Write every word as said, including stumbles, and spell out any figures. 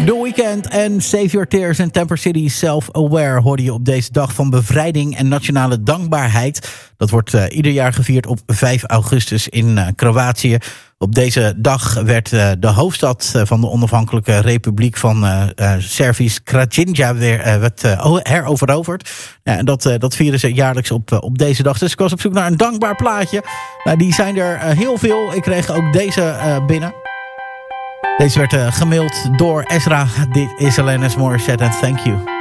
The Weeknd en Save Your Tears en Temper City Self-Aware hoorde je op deze dag van bevrijding en nationale dankbaarheid. Dat wordt uh, ieder jaar gevierd op vijf augustus in uh, Kroatië. Op deze dag werd uh, de hoofdstad uh, van de onafhankelijke republiek van uh, uh, Servisch Kracinja weer uh, werd, uh, heroveroverd. Ja, en dat, uh, dat vieren ze jaarlijks op, uh, op deze dag. Dus ik was op zoek naar een dankbaar plaatje. Nou, die zijn er uh, heel veel. Ik kreeg ook deze uh, binnen. Deze werd uh, gemaild door Ezra. Dit is Alanis Morissette en Thank You.